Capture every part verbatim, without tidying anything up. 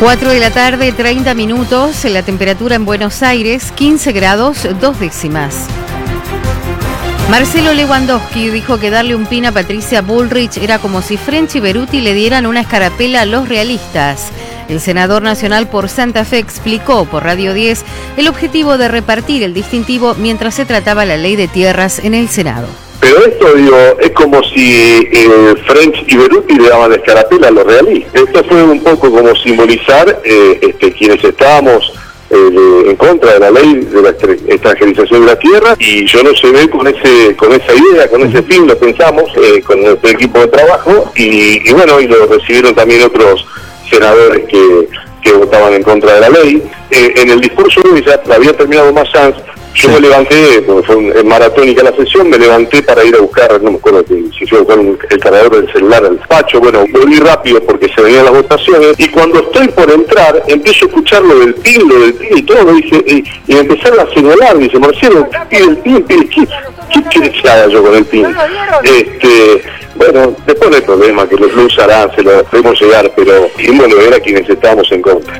cuatro de la tarde, treinta minutos, la temperatura en Buenos Aires, quince grados, dos décimas. Marcelo Lewandowski dijo que darle un pin a Patricia Bullrich era como si French y Beruti le dieran una escarapela a los realistas. El senador nacional por Santa Fe explicó por Radio diez el objetivo de repartir el distintivo mientras se trataba la ley de tierras en el Senado. Pero esto, digo, es como si eh, French y Beruti le daban la escarapela a los realistas. Esto fue un poco como simbolizar eh, este, quienes estábamos eh, de, en contra de la ley de la extranjerización de la tierra, y yo no se ve con ese con esa idea, con ese fin, lo pensamos eh, con nuestro equipo de trabajo, y, y bueno, y lo recibieron también otros senadores que, que votaban en contra de la ley. Eh, en el discurso ya había terminado más Sanz. Yo me levanté, porque fue un, maratónica la sesión, me levanté para ir a buscar, no me acuerdo si yo buscar el cargador del celular al despacho. Bueno, volví rápido porque se venían las votaciones, y cuando estoy por entrar, empiezo a escuchar lo del PIN, lo del PIN y todo, me dice, y, y me empezaron a señalar, dice, Marcelo, pide el PIN, pide, ¿qué, qué quieres que haga yo con el PIN? Este, bueno, después no hay problema, que los lo usarán, se lo podemos llegar, pero y bueno, era quienes estábamos en contra.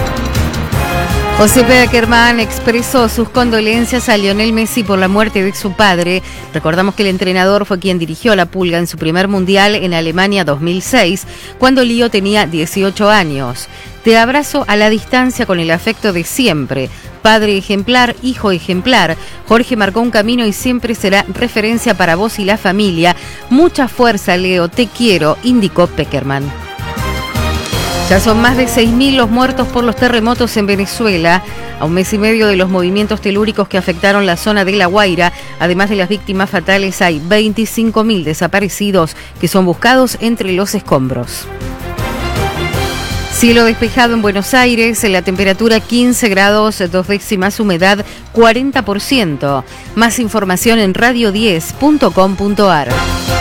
José Pekerman expresó sus condolencias a Lionel Messi por la muerte de su padre. Recordamos que el entrenador fue quien dirigió a la Pulga en su primer mundial en Alemania dos mil seis, cuando Lío tenía dieciocho años. Te abrazo a la distancia con el afecto de siempre. Padre ejemplar, hijo ejemplar. Jorge marcó un camino y siempre será referencia para vos y la familia. Mucha fuerza, Leo, te quiero, indicó Pekerman. Ya son más de seis mil los muertos por los terremotos en Venezuela. A un mes y medio de los movimientos telúricos que afectaron la zona de La Guaira, además de las víctimas fatales, hay veinticinco mil desaparecidos que son buscados entre los escombros. Cielo despejado en Buenos Aires, la temperatura quince grados, dos décimas, humedad cuarenta por ciento. Más información en radio diez punto com punto ar.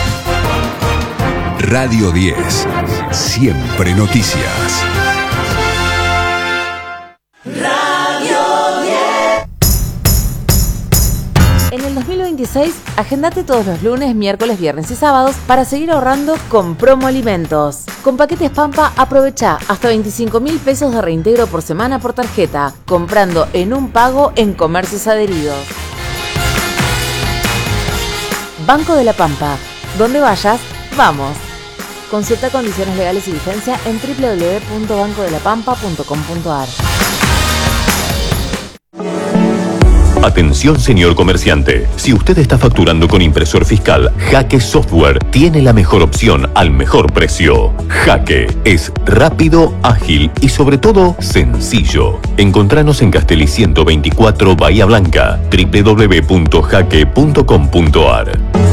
Radio diez, siempre noticias. Radio diez. En el dos mil veintiséis, agendate todos los lunes, miércoles, viernes y sábados para seguir ahorrando con Promo Alimentos. Con paquetes Pampa, aprovecha hasta veinticinco mil pesos de reintegro por semana por tarjeta, comprando en un pago en comercios adheridos. Banco de la Pampa. Donde vayas, vamos. Consulta condiciones legales y vigencia en doble u doble u doble u punto banco de la pampa punto com punto ar. Atención, señor comerciante. Si usted está facturando con impresor fiscal, Jaque Software tiene la mejor opción al mejor precio. Jaque es rápido, ágil y sobre todo sencillo. Encontranos en Castelli ciento veinticuatro, Bahía Blanca, doble u doble u doble u punto jaque punto com punto ar.